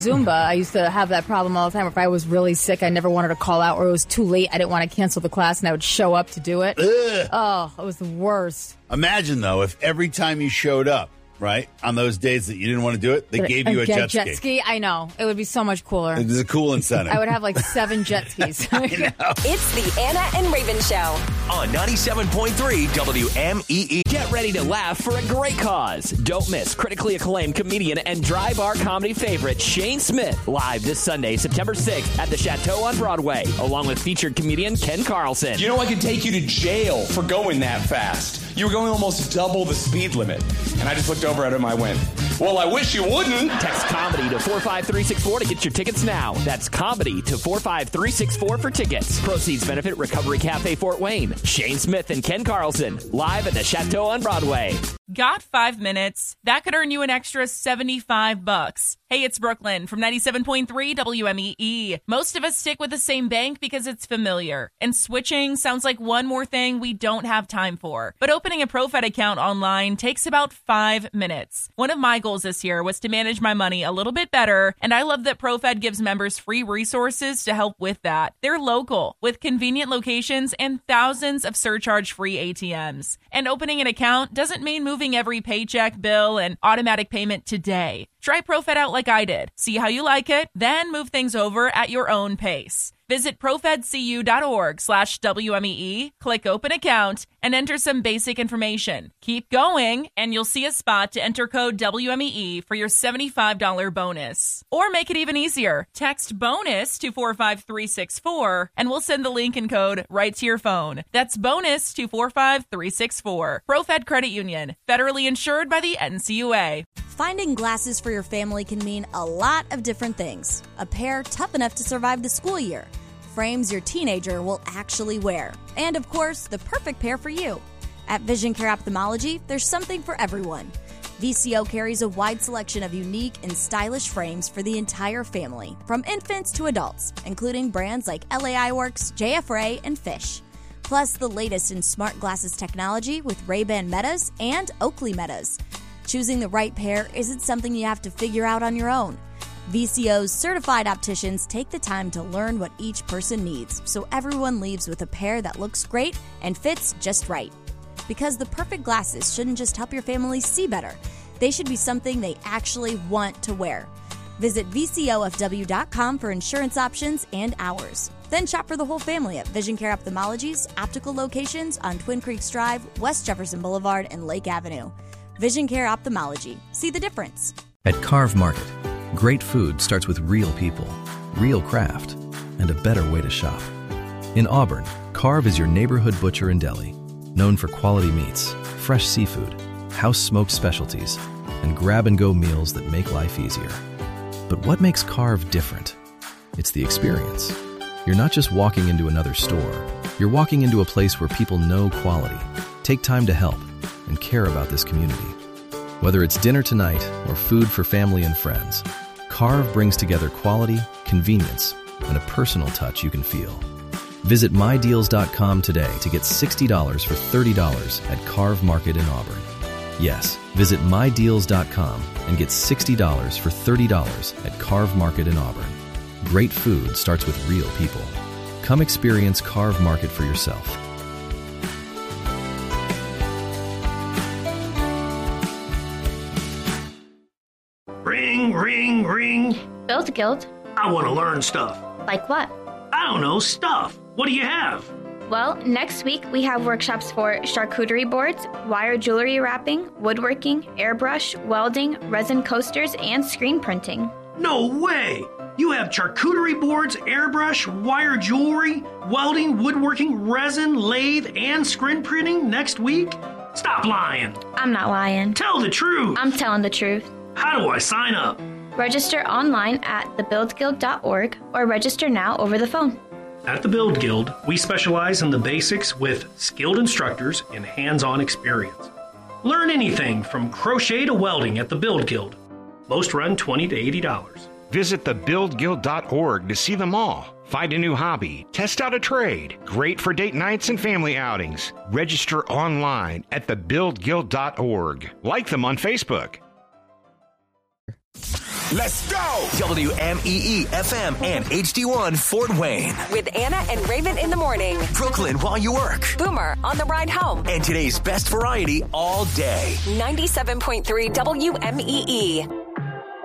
Zumba, I used to have that problem all the time. If I was really sick, I never wanted to call out, or it was too late, I didn't want to cancel the class, and I would show up to do it. Ugh. Oh, it was the worst. Imagine, though, if every time you showed up, right, on those days that you didn't want to do it, they gave you a jet ski. I know. It would be so much cooler. It's a cool incentive. I would have like 7 jet skis. I know. It's the Anna and Raven Show on 97.3 WMEE. Get ready to laugh for a great cause. Don't miss critically acclaimed comedian and dry bar comedy favorite Shane Smith live this Sunday, September 6th at the Chateau on Broadway, along with featured comedian Ken Carlson. You know I could take you to jail for going that fast. You were going almost double the speed limit. And I just looked over at him, I went, well, I wish you wouldn't. Text comedy to 45364 to get your tickets now. That's comedy to 45364 for tickets. Proceeds benefit Recovery Cafe Fort Wayne. Shane Smith and Ken Carlson live at the Chateau on Broadway. Got 5 minutes? That could earn you an extra $75. Hey, it's Brooklyn from 97.3 WMEE. Most of us stick with the same bank because it's familiar. And switching sounds like one more thing we don't have time for. But opening a ProFed account online takes about 5 minutes. One of my goals this year was to manage my money a little bit better, and I love that ProFed gives members free resources to help with that. They're local, with convenient locations and thousands of surcharge-free ATMs. And opening an account doesn't mean moving every paycheck, bill, and automatic payment today. Try ProFed out like I did. See how you like it, then move things over at your own pace. Visit profedcu.org/WMEE, click open account, and enter some basic information. Keep going, and you'll see a spot to enter code WMEE for your $75 bonus. Or make it even easier. Text BONUS to 45364, and we'll send the link and code right to your phone. That's BONUS to 45364. ProFed Credit Union, federally insured by the NCUA. Finding glasses for your family can mean a lot of different things. A pair tough enough to survive the school year. Frames your teenager will actually wear. And of course, the perfect pair for you. At Vision Care Ophthalmology, there's something for everyone. VCO carries a wide selection of unique and stylish frames for the entire family, from infants to adults, including brands like LA Eyeworks, JF-Ray, and Fish. Plus, the latest in smart glasses technology with Ray-Ban Metas and Oakley Metas. Choosing the right pair isn't something you have to figure out on your own. VCO's certified opticians take the time to learn what each person needs, so everyone leaves with a pair that looks great and fits just right. Because the perfect glasses shouldn't just help your family see better, they should be something they actually want to wear. Visit VCOFW.com for insurance options and hours. Then shop for the whole family at Vision Care Ophthalmology's optical locations on Twin Creeks Drive, West Jefferson Boulevard, and Lake Avenue. Vision Care Ophthalmology. See the difference. At Carve Market, great food starts with real people, real craft, and a better way to shop. In Auburn, Carve is your neighborhood butcher and deli, known for quality meats, fresh seafood, house-smoked specialties, and grab-and-go meals that make life easier. But what makes Carve different? It's the experience. You're not just walking into another store. You're walking into a place where people know quality, take time to help, and care about this community. Whether it's dinner tonight or food for family and friends, Carve brings together quality, convenience, and a personal touch you can feel. Visit MyDeals.com today to get $60 for $30 at Carve Market in Auburn. Yes, visit MyDeals.com and get $60 for $30 at Carve Market in Auburn. Great food starts with real people. Come experience Carve Market for yourself. Ring, ring, ring. Build Guild. I want to learn stuff. Like what? I don't know, stuff. What do you have? Well, next week we have workshops for charcuterie boards, wire jewelry wrapping, woodworking, airbrush, welding, resin coasters, and screen printing. No way! You have charcuterie boards, airbrush, wire jewelry, welding, woodworking, resin, lathe, and screen printing next week? Stop lying. I'm not lying. Tell the truth. I'm telling the truth. How do I sign up? Register online at thebuildguild.org or register now over the phone. At the Build Guild, we specialize in the basics with skilled instructors and hands-on experience. Learn anything from crochet to welding at the Build Guild. Most run $20 to $80. Visit thebuildguild.org to see them all. Find a new hobby, test out a trade. Great for date nights and family outings. Register online at thebuildguild.org. Like them on Facebook. Let's go! WMEE FM and HD1 Fort Wayne. With Anna and Raven in the morning. Brooklyn while you work. Boomer on the ride home. And today's best variety all day. 97.3 WMEE.